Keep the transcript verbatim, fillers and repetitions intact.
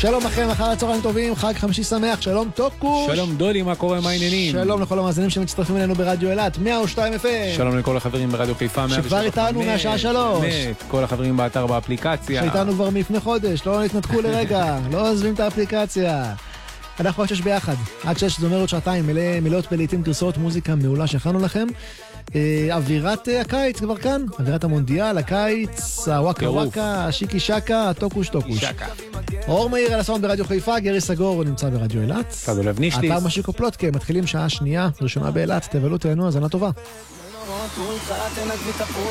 שלום לכם, אחר הצהריים טובים, חג חמישי שמח, שלום טוקוש. שלום דולי, מה קורה, מה העניינים? שלום לכל המאזינים שמצטרפים אלינו ברדיו אילת, מאה ושתיים אף אם. שלום לכל החברים ברדיו חיפה, שכבר איתנו מהשעה שלוש. כל החברים באתר באפליקציה. שאיתנו כבר מלפני חודש, לא נתנתקו לרגע, לא עוזבים את האפליקציה. אנחנו עד שש ביחד, עד שש זאת אומרת עוד שעתיים, מלא, מלאות בלעיתים גרסאות מוזיקה מעולה שהכנו לכם. אווירת הקיץ כבר כאן, אווירת המונדיאל, הקיץ, הוואקה וואקה, השיקי שקה, הטוקוש טוקוש. אור מאיר על הסאונד ברדיו חיפה, גרי סגור נמצא ברדיו אילת. פדו לב נישטיס. אתר משיקו פלוטקה, מתחילים שעה שנייה, ראשונה באילת, תבלו תהנו, הזנה טובה.